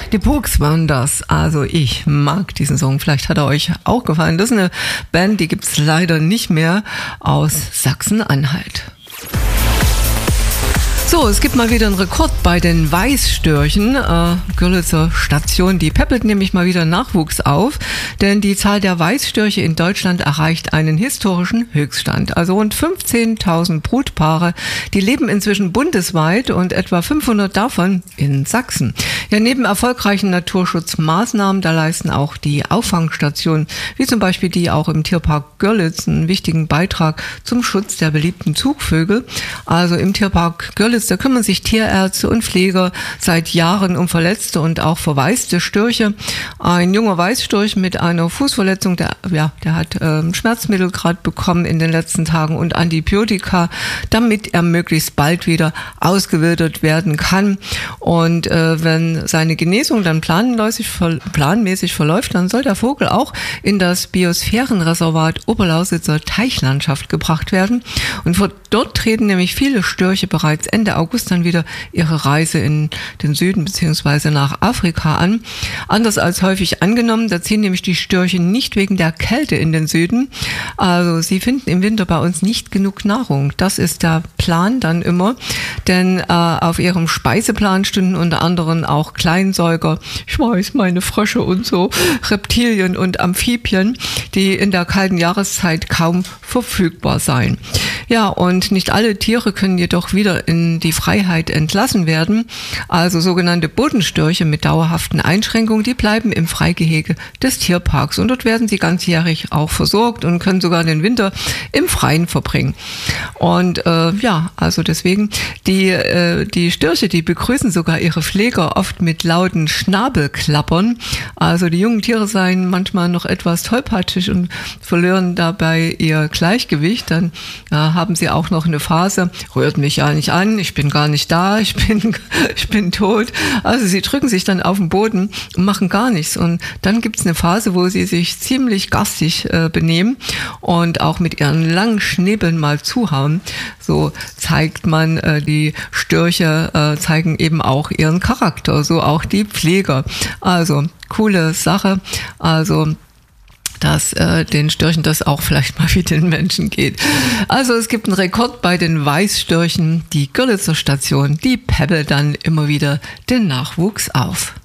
Die Pogues waren das. Also ich mag diesen Song. Vielleicht hat er euch auch gefallen. Das ist eine Band, die gibt's leider nicht mehr, aus Sachsen-Anhalt. So, es gibt mal wieder einen Rekord bei den Weißstörchen. Görlitzer Station, die peppelt nämlich mal wieder Nachwuchs auf, denn die Zahl der Weißstörche in Deutschland erreicht einen historischen Höchststand. Also rund 15.000 Brutpaare, die leben inzwischen bundesweit und etwa 500 davon in Sachsen. Ja, neben erfolgreichen Naturschutzmaßnahmen, da leisten auch die Auffangstationen, wie zum Beispiel die auch im Tierpark Görlitz, einen wichtigen Beitrag zum Schutz der beliebten Zugvögel. Also im Tierpark Görlitz, da kümmern sich Tierärzte und Pfleger seit Jahren um verletzte und auch verwaiste Störche. Ein junger Weißstorch mit einer Fußverletzung, der hat Schmerzmittel gerade bekommen in den letzten Tagen und Antibiotika, damit er möglichst bald wieder ausgewildert werden kann. Und wenn seine Genesung dann planmäßig verläuft, dann soll der Vogel auch in das Biosphärenreservat Oberlausitzer Teichlandschaft gebracht werden. Und von dort treten nämlich viele Störche bereits Ende August dann wieder ihre Reise in den Süden bzw. nach Afrika an. Anders als häufig angenommen, da ziehen nämlich die Störche nicht wegen der Kälte in den Süden. Also sie finden im Winter bei uns nicht genug Nahrung. Das ist der Plan dann immer, denn auf ihrem Speiseplan stünden unter anderem auch Kleinsäuger, ich weiß, meine Frösche und so, Reptilien und Amphibien, die in der kalten Jahreszeit kaum verfügbar seien. Ja, und nicht alle Tiere können jedoch wieder in die Freiheit entlassen werden. Also sogenannte Bodenstörche mit dauerhaften Einschränkungen, die bleiben im Freigehege des Tierparks. Und dort werden sie ganzjährig auch versorgt und können sogar den Winter im Freien verbringen. Und also deswegen, die Störche, die begrüßen sogar ihre Pfleger oft mit lauten Schnabelklappern. Also die jungen Tiere seien manchmal noch etwas tollpatschig und verlieren dabei ihr Gleichgewicht. Dann haben sie auch noch eine Phase, rührt mich ja nicht an, ich bin gar nicht da, ich bin tot. Also sie drücken sich dann auf den Boden und machen gar nichts. Und dann gibt es eine Phase, wo sie sich ziemlich garstig benehmen und auch mit ihren langen Schnäbeln mal zuhauen. So zeigt man, die Störche zeigen eben auch ihren Charakter, so auch die Pfleger. Also coole Sache. Also dass den Störchen das auch vielleicht mal wie den Menschen geht. Also es gibt einen Rekord bei den Weißstörchen. Die Görlitzer Station, die peppelt dann immer wieder den Nachwuchs auf.